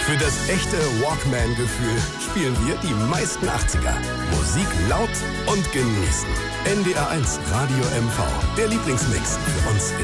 Für das echte Walkman-Gefühl spielen wir die meisten 80er. Musik laut und genießen. NDR 1 Radio MV, der Lieblingsmix für uns in